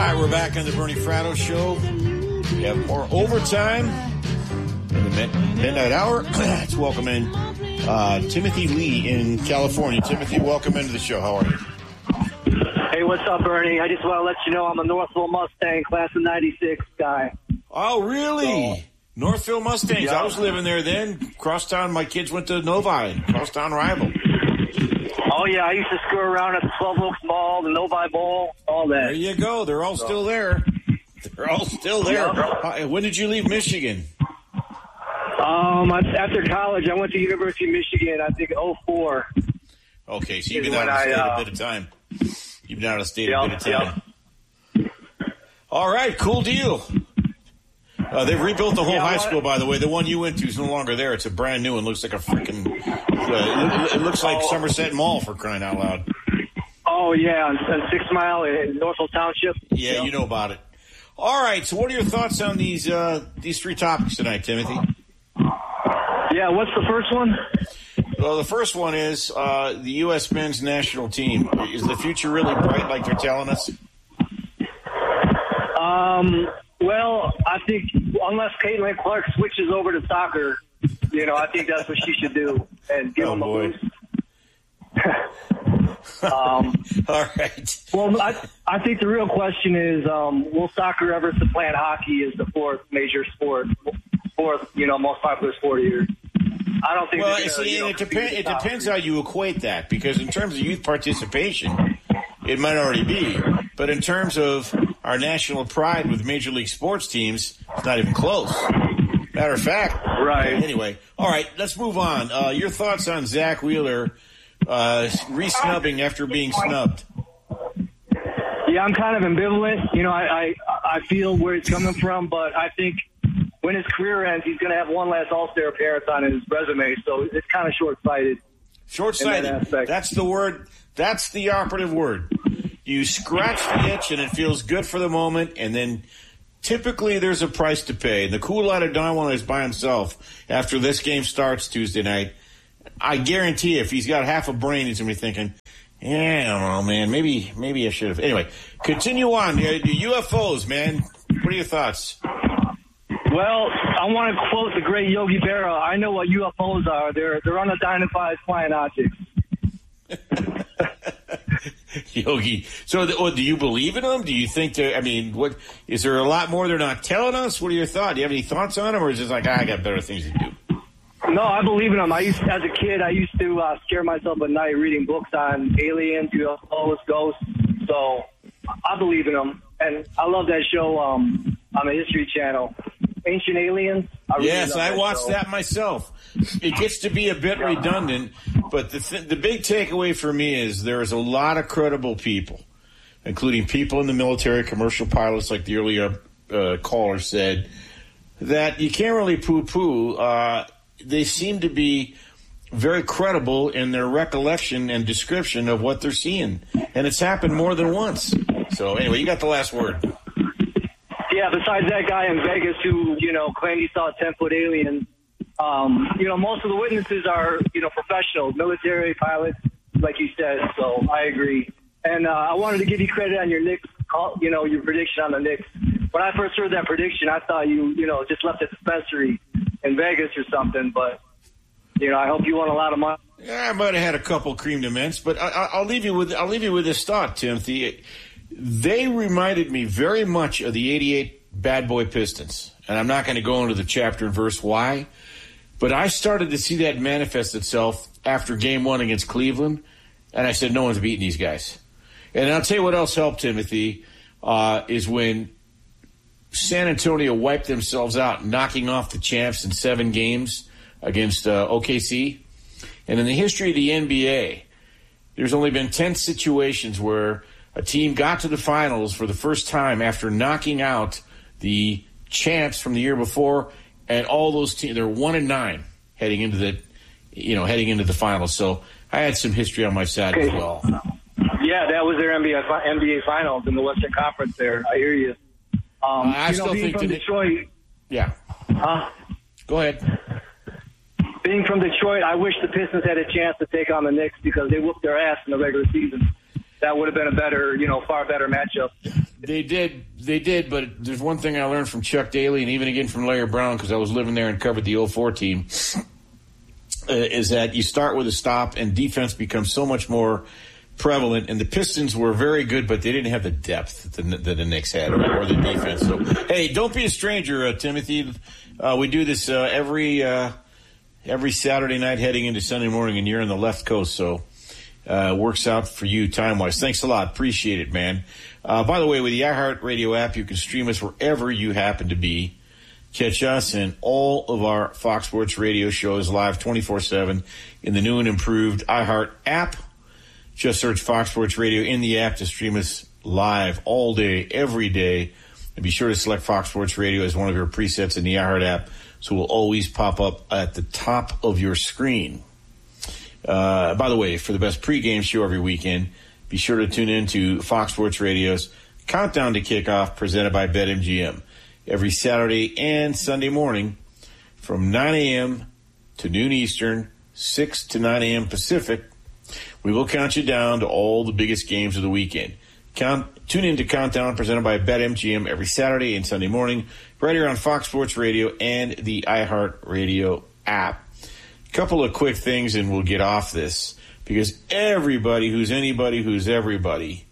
right, we're back on the Bernie Fratto Show. We have more overtime in the midnight hour. Let's welcome in Timothy Lee in California. Timothy, welcome into the show. How are you? Hey, what's up, Bernie? I just want to let you know I'm a Northville Mustang class of 96 guy. Oh, really? So, Northville Mustangs. Yeah. I was living there then. Crosstown, my kids went to Novi, crosstown rival. Oh, yeah, I used to screw around at the 12 Oaks Mall, the Novi Bowl, all that. There you go. They're all still there. They're all still there. Yeah. When did you leave Michigan? After college, I went to University of Michigan, I think, 2004. Okay, so you've been out of state a bit of time. You've been out of state a bit of time. Yep. All right, cool deal. They've rebuilt the whole high school, by the way. The one you went to is no longer there. It's a brand new one. Looks like a freaking it looks like Somerset Mall, for crying out loud. Oh, yeah, on 6 Mile in Northville Township. Yeah, you know about it. All right, so what are your thoughts on these three topics tonight, Timothy? Yeah, what's the first one? Well, the first one is the U.S. men's national team. Is the future really bright like they're telling us? Well, I think unless Caitlin Clark switches over to soccer, I think that's what she should do and give them a boost. All right. Well, I think the real question is, will soccer ever supplant hockey as the fourth major sport, most popular sport here? I don't think. Well, it depends how you equate that, because in terms of youth participation, it might already be, but in terms of our national pride with major league sports teams, it's not even close. Matter of fact. Right. Anyway, all right, let's move on. Your thoughts on Zach Wheeler re-snubbing after being snubbed? Yeah, I'm kind of ambivalent. I feel where it's coming from, but I think when his career ends, he's going to have one last All-Star appearance on his resume, so it's kind of short-sighted. Short-sighted. That's the word. That's the operative word. You scratch the itch, and it feels good for the moment, and then typically there's a price to pay. The cool-eyed Darwin is by himself after this game starts Tuesday night. I guarantee if he's got half a brain, he's going to be thinking, I don't know, man, maybe I should have. Anyway, continue on. The UFOs, man. What are your thoughts? Well, I want to quote the great Yogi Berra. I know what UFOs are. They're unidentified flying objects. Yogi. So, do you believe in them? Do you think what is there a lot more they're not telling us? What are your thoughts? Do you have any thoughts on them, or is it just like, I got better things to do? No, I believe in them. As a kid, I used to scare myself at night reading books on aliens, UFOs, ghosts. So I believe in them, and I love that show on the History Channel. Ancient Aliens. Yes, I watched that myself. It gets to be a bit redundant, but the big takeaway for me is there is a lot of credible people, including people in the military, commercial pilots, like the earlier caller said, that you can't really poo-poo. They seem to be very credible in their recollection and description of what they're seeing, and it's happened more than once. So anyway, you got the last word. Yeah, besides that guy in Vegas who, claimed he saw a 10-foot alien, most of the witnesses are, professionals, military pilots, like you said, so I agree. And I wanted to give you credit on your Knicks, your prediction on the Knicks. When I first heard that prediction, I thought you, just left a dispensary in Vegas or something, but, I hope you won a lot of money. Yeah, I might have had a couple creamed mints, but I'll leave you with this thought, Timothy. They reminded me very much of the 88 Bad Boy Pistons. And I'm not going to go into the chapter and verse why, but I started to see that manifest itself after game one against Cleveland. And I said, no one's beating these guys. And I'll tell you what else helped, Timothy, is when San Antonio wiped themselves out, knocking off the champs in 7 games against OKC. And in the history of the NBA, there's only been 10 situations where a team got to the finals for the first time after knocking out the champs from the year before, and all those teams, they're 1-9 heading into the finals. So I had some history on my side as well. Yeah, that was their NBA finals in the Western Conference there. I hear you. I still think from Detroit. Yeah. Go ahead. Being from Detroit, I wish the Pistons had a chance to take on the Knicks because they whooped their ass in the regular season. That would have been a better, far better matchup. They did, but there's one thing I learned from Chuck Daly and even again from Larry Brown, because I was living there and covered the 04 team, is that you start with a stop and defense becomes so much more prevalent. And the Pistons were very good, but they didn't have the depth that the Knicks had or the defense. So, hey, don't be a stranger, Timothy. We do this every Saturday night heading into Sunday morning, and you're on the left coast, so works out for you time-wise. Thanks a lot. Appreciate it, man. By the way, with the iHeartRadio app, you can stream us wherever you happen to be. Catch us and all of our Fox Sports Radio shows live 24/7 in the new and improved iHeart app. Just search Fox Sports Radio in the app to stream us live all day, every day. And be sure to select Fox Sports Radio as one of your presets in the iHeart app, so it will always pop up at the top of your screen. By the way, for the best pregame show every weekend, be sure to tune in to Fox Sports Radio's Countdown to Kickoff, presented by BetMGM, every Saturday and Sunday morning from 9 a.m. to noon Eastern, 6 to 9 a.m. Pacific. We will count you down to all the biggest games of the weekend. Tune in to Countdown, presented by BetMGM, every Saturday and Sunday morning, right here on Fox Sports Radio and the iHeartRadio app. Couple of quick things and we'll get off this, because everybody who's anybody who's everybody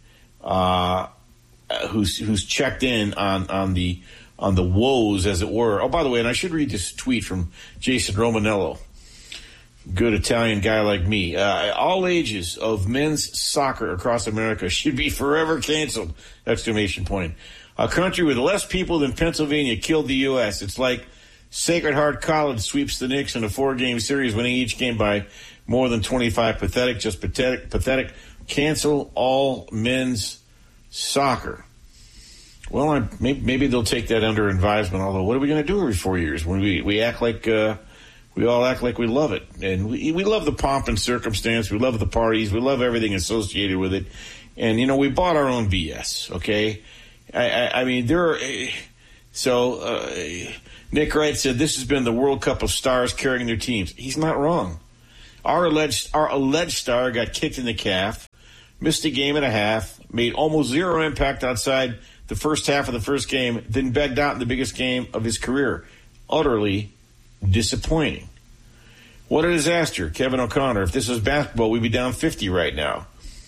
who's checked in on the woes, as it were. Oh, by the way, and I should read this tweet from Jason Romanello, good Italian guy like me. All ages of men's soccer across America should be forever canceled! ! A country with less people than Pennsylvania killed the U.S. It's like Sacred Heart College sweeps the Knicks in a 4-game series, winning each game by more than 25. Pathetic. Cancel all men's soccer. Well, maybe they'll take that under advisement. Although, what are we going to do every 4 years when we act like we all act like we love it, and we love the pomp and circumstance, we love the parties, we love everything associated with it, and we bought our own BS. Okay, I mean there are so. Nick Wright said this has been the World Cup of stars carrying their teams. He's not wrong. Our alleged star got kicked in the calf, missed a game and a half, made almost zero impact outside the first half of the first game, then begged out in the biggest game of his career. Utterly disappointing. What a disaster. Kevin O'Connor, if this was basketball, we'd be down 50 right now.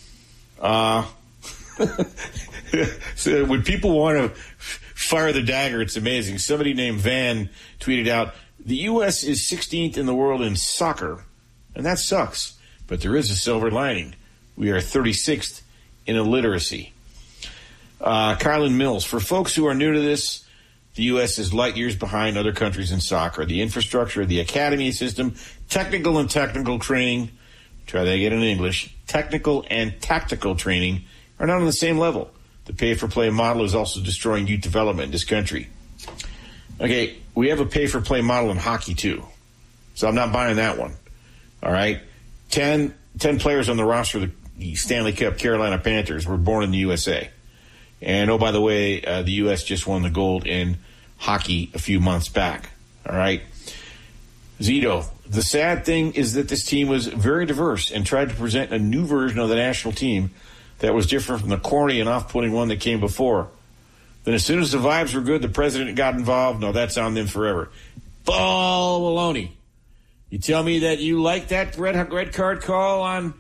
So when people want to fire the dagger, it's amazing. Somebody named Van tweeted out, the U.S. is 16th in the world in soccer, and that sucks. But there is a silver lining. We are 36th in illiteracy. Carlin Mills, for folks who are new to this, the U.S. is light years behind other countries in soccer. The infrastructure, the academy system, technical and tactical training, try that again in English, technical and tactical training are not on the same level. The pay-for-play model is also destroying youth development in this country. Okay, we have a pay-for-play model in hockey, too. So I'm not buying that one. All right? 10 players on the roster of the Stanley Cup Carolina Panthers were born in the USA. And, oh, by the way, the U.S. just won the gold in hockey a few months back. All right? Zito, the sad thing is that this team was very diverse and tried to present a new version of the national team that was different from the corny and off-putting one that came before. Then as soon as the vibes were good, the president got involved. No, that's on them forever. Baloney. You tell me that you like that red card call on...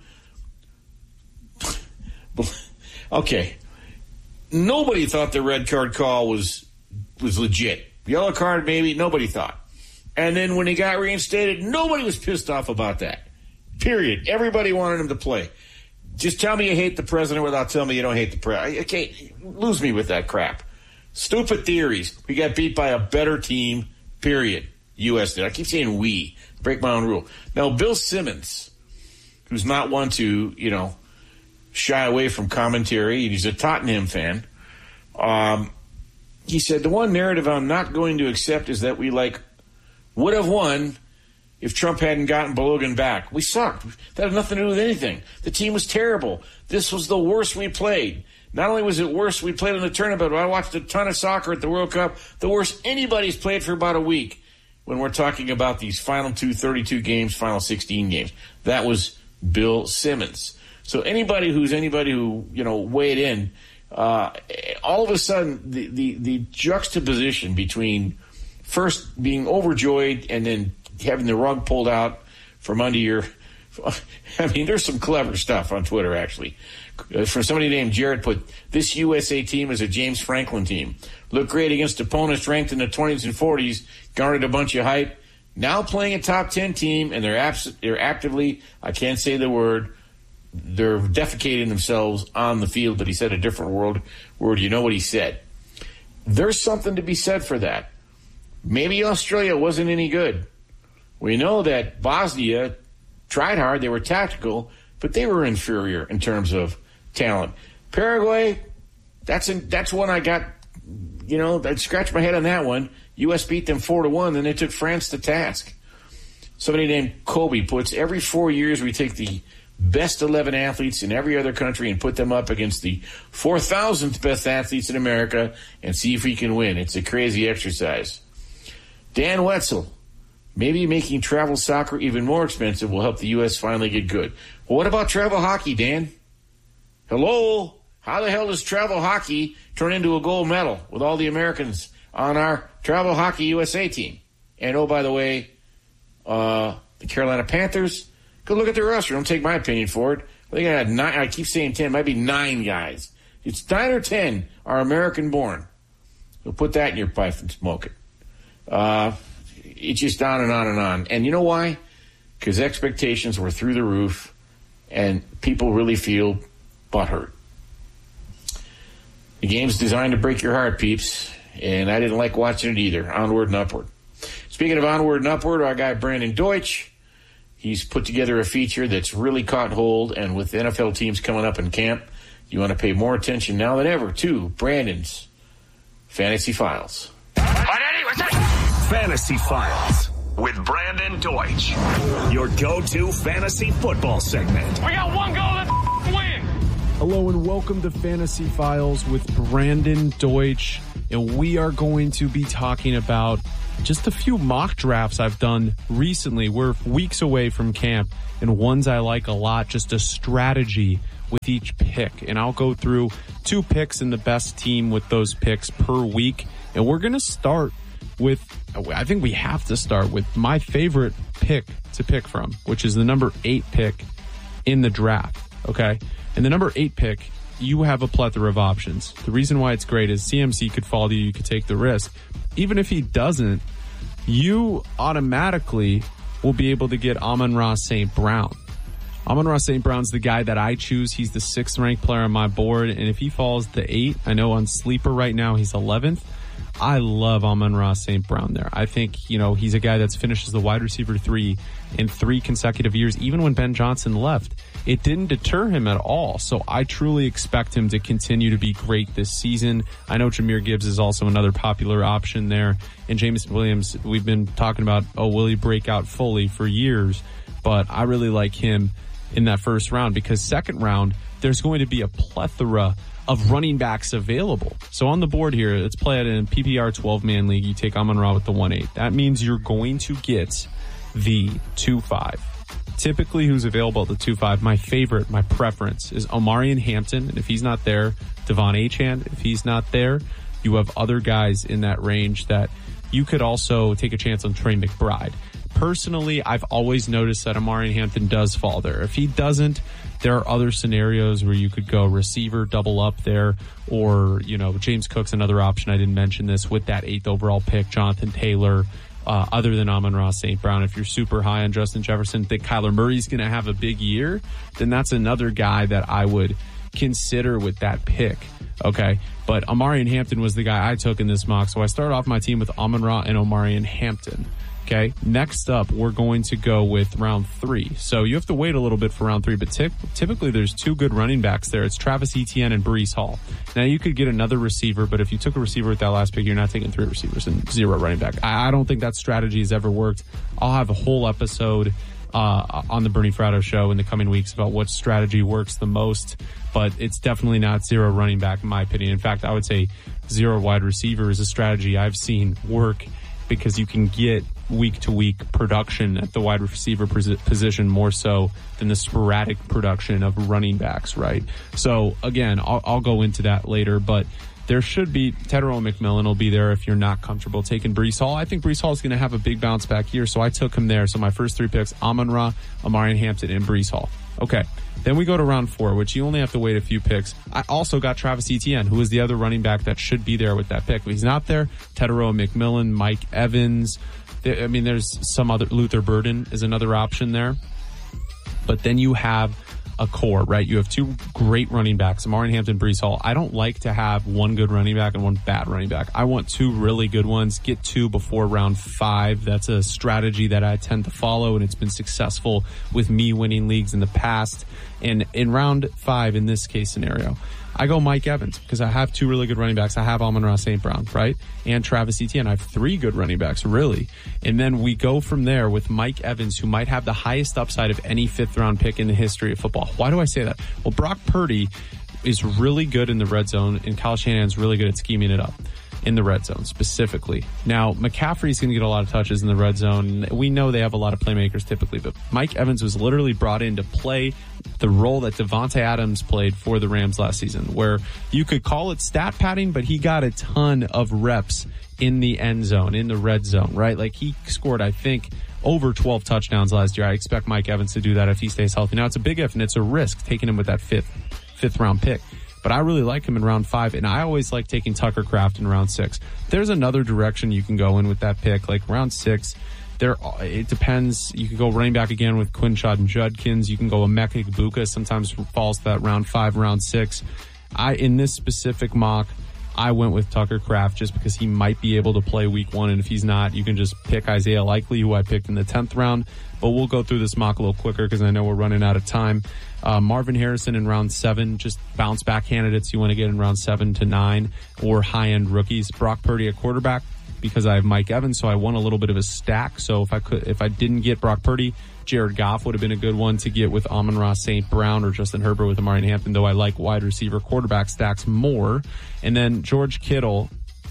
Okay. Nobody thought the red card call was legit. Yellow card, maybe. Nobody thought. And then when he got reinstated, nobody was pissed off about that. Period. Everybody wanted him to play. Just tell me you hate the president without telling me you don't hate the president. Okay, lose me with that crap. Stupid theories. We got beat by a better team, period. U.S. did. I keep saying we. Break my own rule. Now, Bill Simmons, who's not one to, shy away from commentary, he's a Tottenham fan, he said, the one narrative I'm not going to accept is that we, would have won if Trump hadn't gotten Balogun back. We sucked. That had nothing to do with anything. The team was terrible. This was the worst we played. Not only was it worse we played in the tournament, but I watched a ton of soccer at the World Cup. The worst anybody's played for about a week when we're talking about these final 32 games, final 16 games. That was Bill Simmons. So anybody who weighed in all of a sudden, the juxtaposition between first being overjoyed and then having the rug pulled out from under your... I mean, there's some clever stuff on Twitter, actually. From somebody named Jared put, this USA team is a James Franklin team. Looked great against opponents ranked in the 20s and 40s, garnered a bunch of hype. Now playing a top 10 team, and they're actively, I can't say the word, they're defecating themselves on the field, but he said a different word. You know what he said. There's something to be said for that. Maybe Australia wasn't any good. We know that Bosnia tried hard, they were tactical, but they were inferior in terms of talent. Paraguay, that's one I got, I scratched my head on that one. U.S. beat them 4-1, then they took France to task. Somebody named Kobe puts, every 4 years we take the best 11 athletes in every other country and put them up against the 4,000th best athletes in America and see if we can win. It's a crazy exercise. Dan Wetzel, maybe making travel soccer even more expensive will help the U.S. finally get good. Well, what about travel hockey, Dan? Hello? How the hell does travel hockey turn into a gold medal with all the Americans on our travel hockey USA team? And, oh, by the way, the Carolina Panthers, go look at their roster. Don't take my opinion for it. I think I had 9. I keep saying 10. It might be 9 guys. It's 9 or 10 are American-born. So put that in your pipe and smoke it. It's just on and on and on. And you know why? Because expectations were through the roof, and people really feel butthurt. The game's designed to break your heart, peeps, and I didn't like watching it either. Onward and upward. Speaking of onward and upward, our guy Brandon Deutsch, he's put together a feature that's really caught hold, and with NFL teams coming up in camp, you want to pay more attention now than ever to Brandon's Fantasy Files. Fantasy Files with Brandon Deutsch, your go-to fantasy football segment. We got one goal, let's win. Hello and welcome to Fantasy Files with Brandon Deutsch, and we are going to be talking about just a few mock drafts I've done recently. We're weeks away from camp, and ones I like a lot, just a strategy with each pick. And I'll go through 2 picks and the best team with those picks per week. And we're going to start with, I think we have to start with my favorite pick to pick from, which is the number 8 pick in the draft, okay? And the number 8 pick, you have a plethora of options. The reason why it's great is CMC could fall to you, you could take the risk. Even if he doesn't, you automatically will be able to get Amon-Ra St. Brown. Amon-Ra St. Brown's the guy that I choose. He's the 6th ranked player on my board, and if he falls to 8, I know on Sleeper right now he's 11th. I love Amon-Ra St. Brown there. I think, he's a guy that's finished as the wide receiver 3 in 3 consecutive years. Even when Ben Johnson left, it didn't deter him at all. So I truly expect him to continue to be great this season. I know Jahmyr Gibbs is also another popular option there. And Jameson Williams, we've been talking about, will he break out fully for years? But I really like him in that first round because second round, there's going to be a plethora of running backs available. So on the board here, let's play it in PPR 12-man league. You take Amon-Ra with the 1-8. That means you're going to get the 2-5. Typically, who's available at the 2-5, my preference is Omarion Hampton. And if he's not there, Devon Achane. If he's not there, you have other guys in that range that you could also take a chance on Trey McBride. Personally, I've always noticed that Omarion Hampton does fall there. If he doesn't, there are other scenarios where you could go receiver, double up there, or, James Cook's another option. I didn't mention this with that 8th overall pick, Jonathan Taylor, other than Amon-Ra St. Brown. If you're super high on Justin Jefferson, think Kyler Murray's going to have a big year, then that's another guy that I would consider with that pick. Okay. But Omarion Hampton was the guy I took in this mock. So I start off my team with Amon-Ra and Omarion Hampton. Okay, next up, we're going to go with round 3. So you have to wait a little bit for round 3, but typically there's 2 good running backs there. It's Travis Etienne and Breece Hall. Now, you could get another receiver, but if you took a receiver with that last pick, you're not taking 3 receivers and 0 running back. I don't think that strategy has ever worked. I'll have a whole episode on the Bernie Fratto show in the coming weeks about what strategy works the most, but it's definitely not 0 running back in my opinion. In fact, I would say 0 wide receiver is a strategy I've seen work because you can get week-to-week production at the wide receiver position more so than the sporadic production of running backs, right? So, again, I'll go into that later, but there should be Tedero McMillan will be there if you're not comfortable taking Breece Hall. I think Breece Hall is going to have a big bounce back year, so I took him there. So my first 3 picks, Amon-Ra, Omarion Hampton, and Breece Hall. Okay, then we go to round 4, which you only have to wait a few picks. I also got Travis Etienne, who is the other running back that should be there with that pick. If he's not there, Tedero McMillan, Mike Evans. There's some other, Luther Burden is another option there. But then you have a core, right? You have 2 great running backs, Omarion Hampton, Breece Hall. I don't like to have 1 good running back and 1 bad running back. I want 2 really good ones. Get 2 before round 5. That's a strategy that I tend to follow, and it's been successful with me winning leagues in the past. And in round 5, in this case scenario, I go Mike Evans because I have 2 really good running backs. I have Amon-Ra St. Brown, right? And Travis Etienne. I have 3 good running backs, really. And then we go from there with Mike Evans, who might have the highest upside of any 5th-round pick in the history of football. Why do I say that? Well, Brock Purdy is really good in the red zone, and Kyle Shanahan's really good at scheming it up in the red zone specifically. Now, McCaffrey's going to get a lot of touches in the red zone. We know they have a lot of playmakers typically, but Mike Evans was literally brought in to play the role that Devontae Adams played for the Rams last season, where you could call it stat padding, but he got a ton of reps in the end zone, in the red zone, right? Like he scored, I think, over 12 touchdowns last year. I expect Mike Evans to do that if he stays healthy. Now, it's a big if, and it's a risk taking him with that fifth round pick. But I really like him in round 5, and I always like taking Tucker Kraft in round 6. There's another direction you can go in with that pick, like round 6. It depends. You can go running back again with Quinshad and Judkins. You can go Emeka Egbuka. Sometimes falls to that round 5, round 6. In this specific mock, I went with Tucker Kraft just because he might be able to play week 1, and if he's not, you can just pick Isaiah Likely, who I picked in the 10th round. But we'll go through this mock a little quicker because I know we're running out of time. Marvin Harrison in round 7, just bounce back candidates you want to get in round 7 to 9, or high-end rookies. Brock Purdy at quarterback because I have Mike Evans, so I want a little bit of a stack. So if I didn't get Brock Purdy, Jared Goff would have been a good one to get with Amon-Ra St. Brown or Justin Herbert with Omarion Hampton, though I like wide receiver quarterback stacks more. And then George Kittle,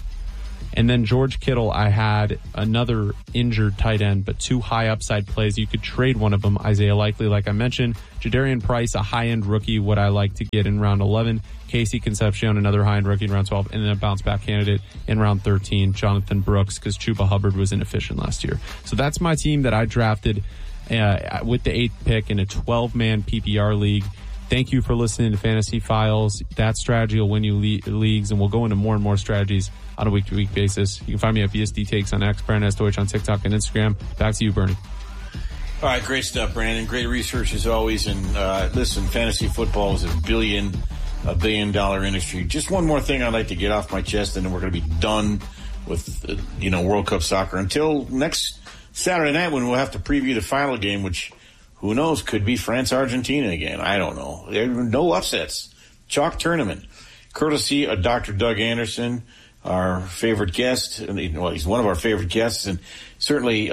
I had another injured tight end, but 2 high upside plays. You could trade one of them. Isaiah Likely, like I mentioned. Jadarian Price, a high-end rookie, what I like to get in round 11. Casey Concepcion, another high-end rookie in round 12. And then a bounce-back candidate in round 13, Jonathan Brooks, because Chuba Hubbard was inefficient last year. So that's my team that I drafted with the 8th pick in a 12-man PPR league. Thank you for listening to Fantasy Files. That strategy will win you leagues, and we'll go into more and more strategies on a week-to-week basis. You can find me at BSD Takes on X, Brandon S. Deutsch on TikTok and Instagram. Back to you, Bernie. All right, great stuff, Brandon. Great research as always. And listen, fantasy football is a billion-dollar industry. Just one more thing I'd like to get off my chest, and then we're going to be done with World Cup soccer until next Saturday night when we'll have to preview the final game, which who knows, could be France-Argentina again. I don't know. There are no upsets. Chalk tournament. Courtesy of Dr. Doug Anderson, our favorite guest. Well, he's one of our favorite guests, and certainly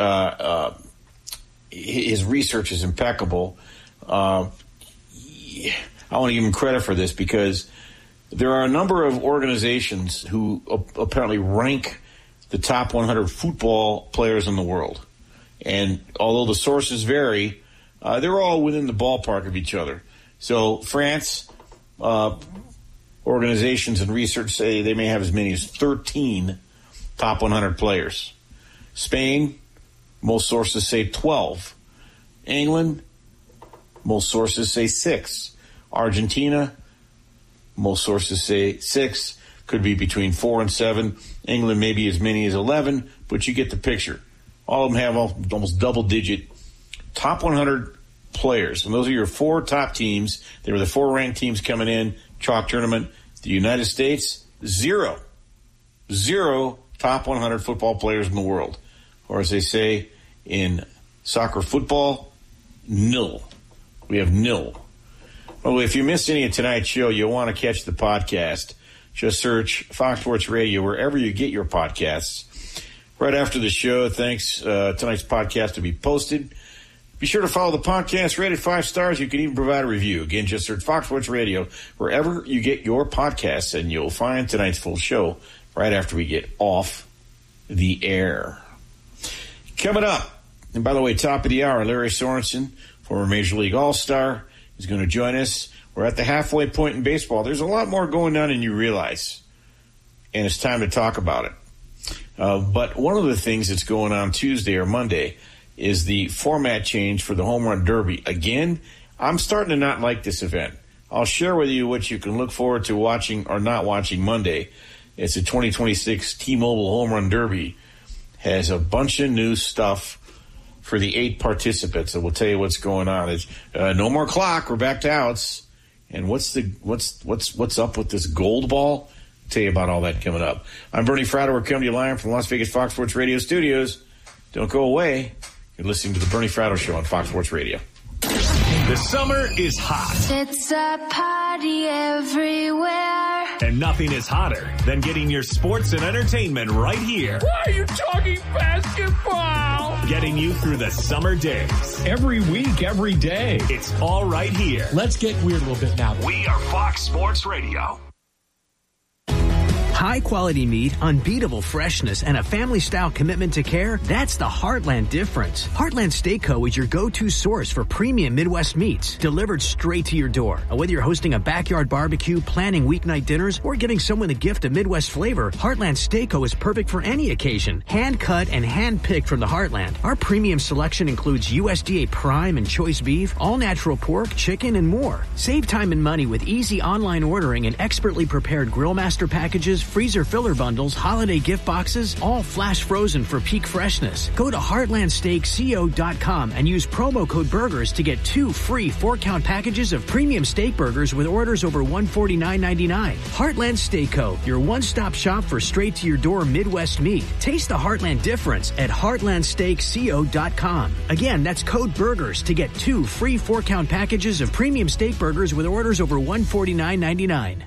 his research is impeccable. I want to give him credit for this because there are a number of organizations who apparently rank the top 100 football players in the world. And although the sources vary, they're all within the ballpark of each other. So France organizations and research say they may have as many as 13 top 100 players. Spain, most sources say 12. England, most sources say 6. Argentina, most sources say 6. Could be between 4 and 7. England maybe as many as 11, but you get the picture. All of them have almost double-digit top 100 players. And those are your 4 top teams. They were the 4 ranked teams coming in. Chalk tournament. The United States, 0. 0 top 100 football players in the world. Or as they say in soccer football, nil. We have nil. Well, if you missed any of tonight's show, you'll want to catch the podcast. Just search Fox Sports Radio wherever you get your podcasts. Right after the show, thanks tonight's podcast to be posted. Be sure to follow the podcast, rated 5 stars. You can even provide a review. Again, just search Fox Sports Radio wherever you get your podcasts, and you'll find tonight's full show right after we get off the air. Coming up, and by the way, top of the hour, Larry Sorensen, former Major League All-Star, is going to join us. We're at the halfway point in baseball. There's a lot more going on than you realize. and it's time to talk about it. But one of the things that's going on Tuesday or Monday is the format change for the Home Run Derby. Again, I'm starting to not like this event. I'll share with you what you can look forward to watching or not watching Monday. It's the 2026 T-Mobile Home Run Derby. Has a bunch of new stuff for the 8 participants, and we'll tell you what's going on. It's no more clock. We're back to outs. And what's up with this gold ball? I'll tell you about all that coming up. I'm Bernie Fratto. We're coming to you live from the Las Vegas Fox Sports Radio studios. Don't go away. You're listening to the Bernie Fratto Show on Fox Sports Radio. The summer is hot. It's a party everywhere. And nothing is hotter than getting your sports and entertainment right here. Why are you talking basketball? Getting you through the summer days. Every week, every day. It's all right here. Let's get weird a little bit now. We are Fox Sports Radio. High-quality meat, unbeatable freshness, and a family-style commitment to care, that's the Heartland difference. Heartland Steak Co. is your go-to source for premium Midwest meats, delivered straight to your door. Whether you're hosting a backyard barbecue, planning weeknight dinners, or giving someone a gift of Midwest flavor, Heartland Steak Co. is perfect for any occasion. Hand-cut and hand-picked from the Heartland. Our premium selection includes USDA prime and choice beef, all-natural pork, chicken, and more. Save time and money with easy online ordering and expertly prepared Grill Master packages, freezer filler bundles, holiday gift boxes, all flash frozen for peak freshness. Go to heartlandsteakco.com and use promo code BURGERS to get 2 free 4-count packages of premium steak burgers with orders over $149.99. Heartland Steak Co., your one-stop shop for straight-to-your-door Midwest meat. Taste the Heartland difference at heartlandsteakco.com. Again, that's code BURGERS to get 2 free 4-count packages of premium steak burgers with orders over $149.99.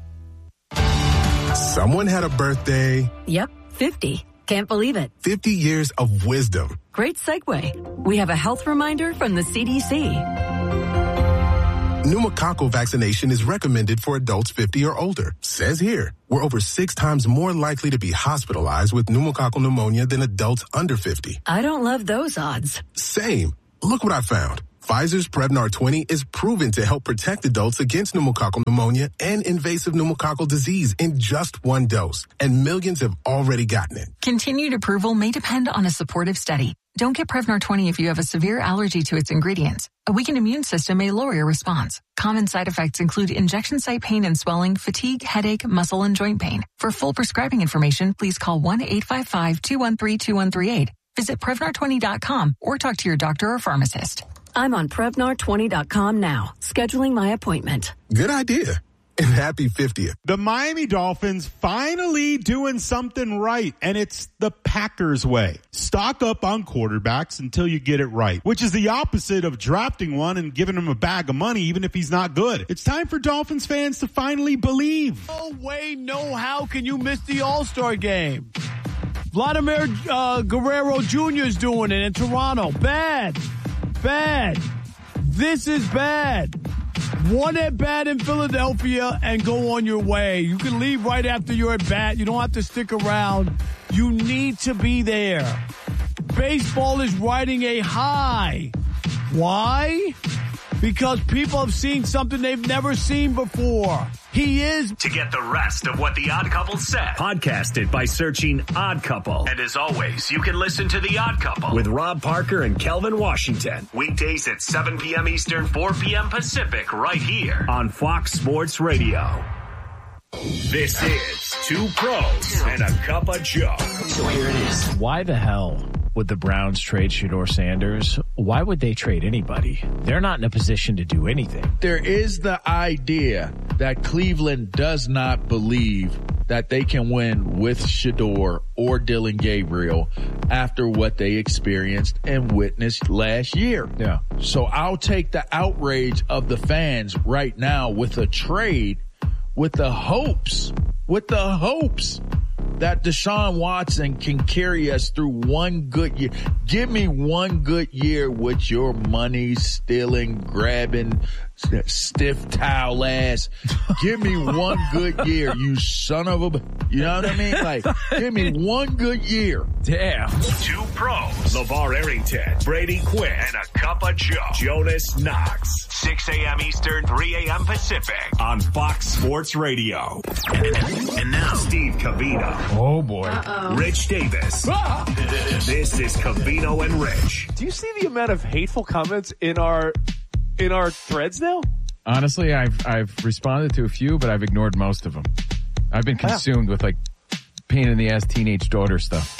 Someone had a birthday. Yep, 50. Can't believe it. 50 years of wisdom. Great segue. We have a health reminder from the CDC. Pneumococcal vaccination is recommended for adults 50 or older. Says here, we're over 6 times more likely to be hospitalized with pneumococcal pneumonia than adults under 50. I don't love those odds. Same. Look what I found. Pfizer's Prevnar 20 is proven to help protect adults against pneumococcal pneumonia and invasive pneumococcal disease in just 1 dose, and millions have already gotten it. Continued approval may depend on a supportive study. Don't get Prevnar 20 if you have a severe allergy to its ingredients. A weakened immune system may lower your response. Common side effects include injection site pain and swelling, fatigue, headache, muscle, and joint pain. For full prescribing information, please call 1-855-213-2138. Visit Prevnar20.com or talk to your doctor or pharmacist. I'm on Prevnar20.com now, scheduling my appointment. Good idea. And happy 50th. The Miami Dolphins finally doing something right, and it's the Packers way. Stock up on quarterbacks until you get it right, which is the opposite of drafting one and giving him a bag of money even if he's not good. It's time for Dolphins fans to finally believe. No way, no how can you miss the All-Star game? Vladimir Guerrero Jr. is doing it in Toronto. Bad. This is bad. 1 at bat in Philadelphia and go on your way. You can leave right after you're at bat. You don't have to stick around. You need to be there. Baseball is riding a high. Why? Because people have seen something they've never seen before. He is. To get the rest of what The Odd Couple said, podcast it by searching Odd Couple. And as always, you can listen to The Odd Couple with Rob Parker and Kelvin Washington. Weekdays at 7 p.m. Eastern, 4 p.m. Pacific, right here on Fox Sports Radio. This is 2 Pros and a Cup of Joe. So here it is. Why the hell would the Browns trade Shedeur Sanders? Why would they trade anybody? They're not in a position to do anything. There is the idea that Cleveland does not believe that they can win with Shedeur or Dillon Gabriel after what they experienced and witnessed last year. Yeah. So I'll take the outrage of the fans right now with a trade with the hopes that Deshaun Watson can carry us through 1 good year. Give me 1 good year with your money stealing, grabbing, stiff towel ass. Give me 1 good year, you son of a, you know what I mean? Like, give me 1 good year. Damn. 2 Pros, LeVar Arrington, Brady Quinn, and a Cup of Joe, Jonas Knox. 6 a.m. Eastern, 3 a.m. Pacific on Fox Sports Radio. And now, Steve Covino. Oh, boy. Rich Davis. This is Covino and Rich. Do you see the amount of hateful comments in our threads now? Honestly, I've responded to a few, but I've ignored most of them. I've been consumed with like pain in the ass teenage daughter stuff.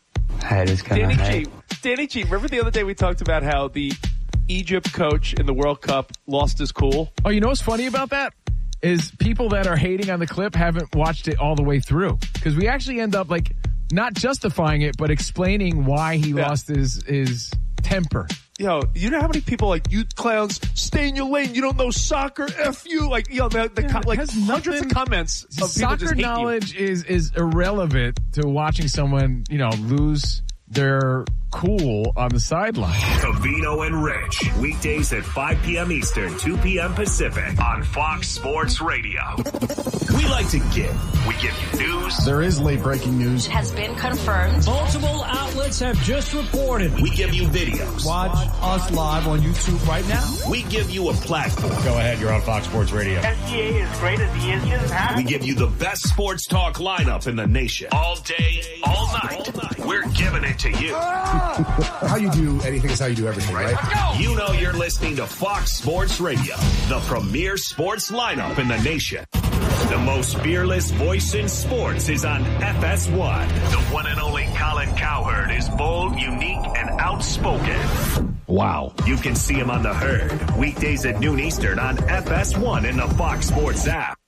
Danny G, remember the other day we talked about how the Egypt coach in the World Cup lost his cool? Oh, you know what's funny about that? Is people that are hating on the clip haven't watched it all the way through. Because we actually end up like not justifying it, but explaining why he lost his temper. Yo, you know how many people like, you clowns, stay in your lane, you don't know soccer, F you. Like, hundreds of comments of people soccer just hate knowledge is irrelevant to watching someone, lose their cool on the sideline. Covino and Rich. Weekdays at 5 p.m. Eastern, 2 p.m. Pacific on Fox Sports Radio. We like to give. We give you news. There is late breaking news. Has been confirmed. Multiple outlets have just reported. We give you videos. Watch us live on YouTube right now. We give you a platform. Go ahead, you're on Fox Sports Radio. SGA is great as he is. We give you the best sports talk lineup in the nation. All day, all night. We're giving it to you. How you do anything is how you do everything, right? You know you're listening to Fox Sports Radio, the premier sports lineup in the nation. The most fearless voice in sports is on FS1. The one and only Colin Cowherd is bold, unique, and outspoken. Wow. You can see him on The Herd, weekdays at noon Eastern on FS1 and the Fox Sports app.